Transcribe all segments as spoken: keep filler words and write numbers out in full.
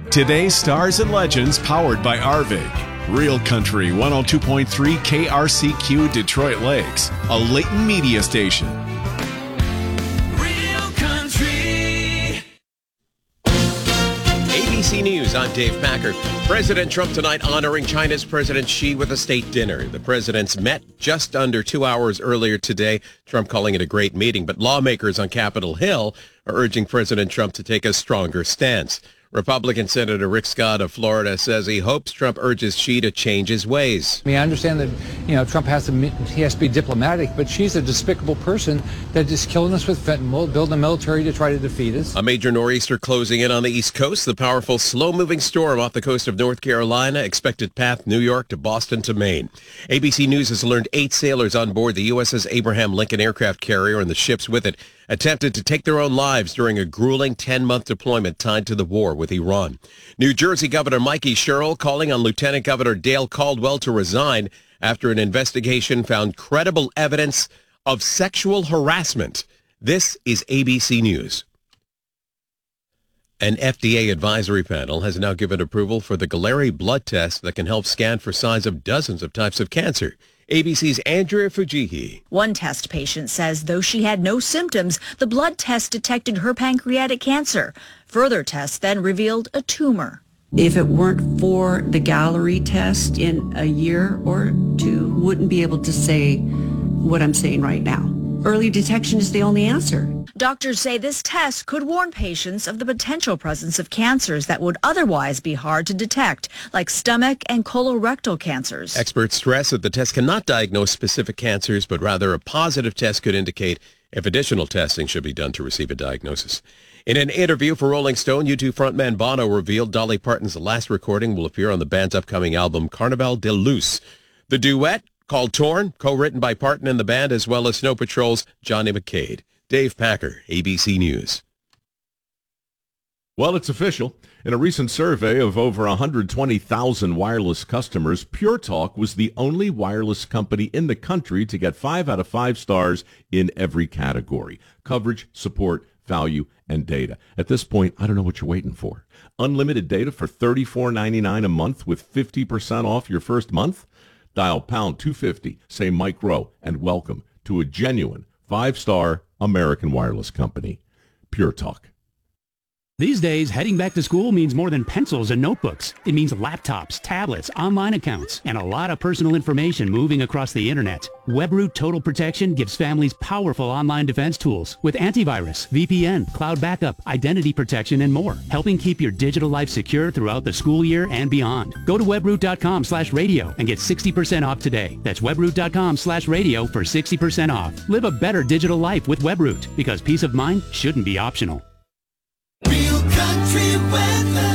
Today's Stars and Legends powered by Arvig. Real Country one oh two point three K R C Q Detroit Lakes, a Leighton media station. Real Country. A B C News, I'm Dave Packard. President Trump tonight honoring China's President Xi with a state dinner. The presidents met just under two hours earlier today, Trump calling it a great meeting, but lawmakers on Capitol Hill are urging President Trump to take a stronger stance. Republican Senator Rick Scott of Florida says he hopes Trump urges Xi to change his ways. I mean, I understand that, you know, Trump has to he has to be diplomatic, but she's a despicable person that is killing us with fentanyl, building a military to try to defeat us. A major nor'easter closing in on the East Coast. The powerful, slow-moving storm off the coast of North Carolina, expected path New York to Boston to Maine. A B C News has learned eight sailors on board the U S S Abraham Lincoln aircraft carrier and the ships with it attempted to take their own lives during a grueling ten-month deployment tied to the war with Iran. New Jersey Governor Mikey Sherrill calling on Lieutenant Governor Dale Caldwell to resign after an investigation found credible evidence of sexual harassment. This is A B C News. An F D A advisory panel has now given approval for the Galleri blood test that can help scan for signs of dozens of types of cancer. A B C's Andrea Fujihi. One test patient says though she had no symptoms, the blood test detected her pancreatic cancer. Further tests then revealed a tumor. If it weren't for the Galleri test, in a year or two, wouldn't be able to say what I'm saying right now. Early detection is the only answer. Doctors say this test could warn patients of the potential presence of cancers that would otherwise be hard to detect, like stomach and colorectal cancers. Experts stress that the test cannot diagnose specific cancers, but rather a positive test could indicate if additional testing should be done to receive a diagnosis. In an interview for Rolling Stone, U two frontman Bono revealed Dolly Parton's last recording will appear on the band's upcoming album, Carnaval de Luz. The duet, called Torn, co-written by Parton and the band, as well as Snow Patrol's Johnny McCabe. Dave Packer, A B C News. Well, it's official. In a recent survey of over one hundred twenty thousand wireless customers, Pure Talk was the only wireless company in the country to get five out of five stars in every category: coverage, support, value, and data. At this point, I don't know what you're waiting for. Unlimited data for thirty-four ninety-nine a month with fifty percent off your first month? Dial pound two fifty, say Mike Rowe, and welcome to a genuine five-star American wireless company. Pure Talk. These days, heading back to school means more than pencils and notebooks. It means laptops, tablets, online accounts, and a lot of personal information moving across the internet. WebRoot Total Protection gives families powerful online defense tools with antivirus, V P N, cloud backup, identity protection, and more, helping keep your digital life secure throughout the school year and beyond. Go to webroot.com slash radio and get sixty percent off today. That's webroot.com slash radio for sixty percent off. Live a better digital life with WebRoot, because peace of mind shouldn't be optional. Real Country weather.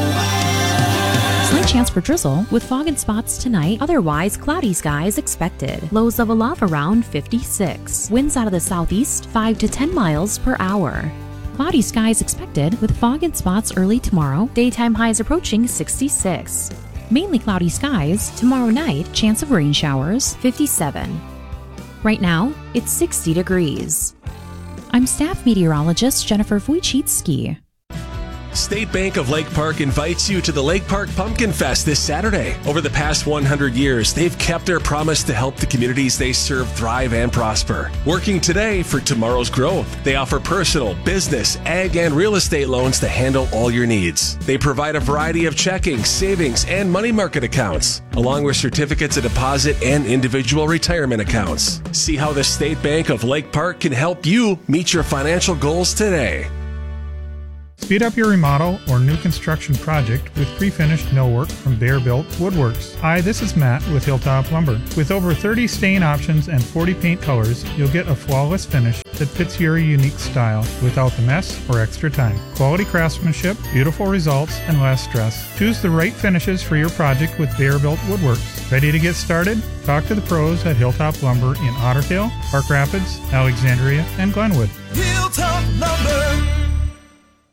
Slight chance for drizzle with fog and spots tonight. Otherwise, cloudy skies expected. Lows level off around fifty-six. Winds out of the southeast, five to ten miles per hour. Cloudy skies expected with fog and spots early tomorrow. Daytime highs approaching sixty-six. Mainly cloudy skies. Tomorrow night, chance of rain showers, fifty-seven. Right now, it's sixty degrees. I'm staff meteorologist Jennifer Wojcicki. State Bank of Lake Park invites you to the Lake Park Pumpkin Fest this Saturday. Over the past one hundred years, they've kept their promise to help the communities they serve thrive and prosper. Working today for tomorrow's growth, they offer personal, business, ag, and real estate loans to handle all your needs. They provide a variety of checking, savings, and money market accounts, along with certificates of deposit and individual retirement accounts. See how the State Bank of Lake Park can help you meet your financial goals today. Speed up your remodel or new construction project with pre-finished millwork from Bear Built Woodworks. Hi, this is Matt with Hilltop Lumber. With over thirty stain options and forty paint colors, you'll get a flawless finish that fits your unique style without the mess or extra time. Quality craftsmanship, beautiful results, and less stress. Choose the right finishes for your project with Bear Built Woodworks. Ready to get started? Talk to the pros at Hilltop Lumber in Otter Tail, Park Rapids, Alexandria, and Glenwood. Hilltop Lumber.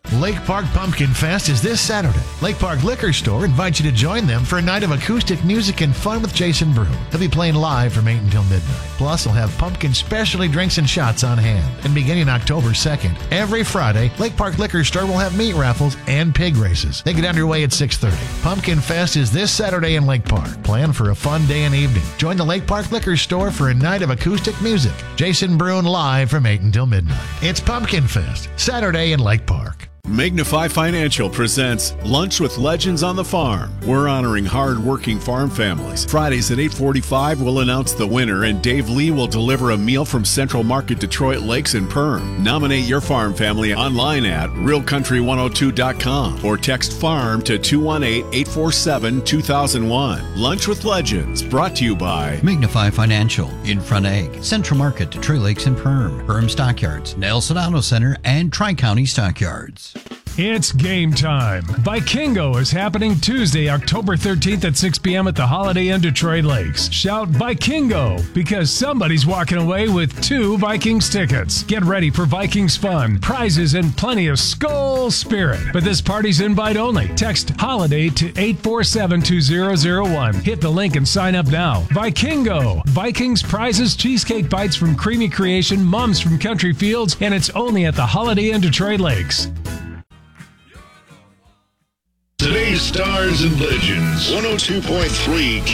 Lake Park Pumpkin Fest is this Saturday. Lake Park Liquor Store invites you to join them for a night of acoustic music and fun with Jason Broom. He'll be playing live from eight until midnight. Plus, he'll have pumpkin specialty drinks and shots on hand. And beginning October second, every Friday, Lake Park Liquor Store will have meat raffles and pig races. They get underway at six thirty. Pumpkin Fest is this Saturday in Lake Park. Plan for a fun day and evening. Join the Lake Park Liquor Store for a night of acoustic music. Jason Broom live from eight until midnight. It's Pumpkin Fest, Saturday in Lake Park. Magnify Financial presents Lunch with Legends on the Farm. We're honoring hard-working farm families. Fridays at eight forty-five, we'll announce the winner, and Dave Lee will deliver a meal from Central Market Detroit Lakes and Perm. Nominate your farm family online at real country one oh two dot com or text FARM to two one eight, eight four seven, two thousand one. Lunch with Legends, brought to you by Magnify Financial, Infront Egg, Central Market, Detroit Lakes and Perm, Perm Stockyards, Nelson Auto Center, and Tri-County Stockyards. It's game time. Vikingo is happening Tuesday, October thirteenth at six p.m. at the Holiday Inn Detroit Lakes. Shout Vikingo because somebody's walking away with two Vikings tickets. Get ready for Vikings fun, prizes, and plenty of Skol spirit. But this party's invite only. Text HOLIDAY to eight four seven, two zero zero one. Hit the link and sign up now. Vikingo. Vikings, prizes, cheesecake bites from Creamy Creation, mums from Country Fields, and it's only at the Holiday Inn Detroit Lakes. Today's Stars and Legends, one oh two point three